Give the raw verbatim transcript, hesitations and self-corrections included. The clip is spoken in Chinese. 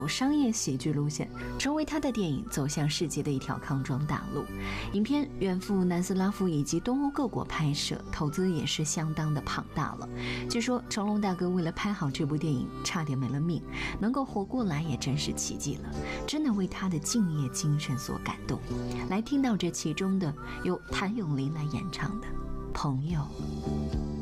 商业喜剧路线，成为他的电影走向世界的一条康庄大路。影片远赴南斯拉夫以及东欧各国拍摄，投资也是相当的庞大了。据说成龙大哥为了拍好这部电影差点没了命，能够活过来也真是奇迹了，真的为他的敬业精神所感动。来听到这其中的由谭咏麟来演唱的《朋友》。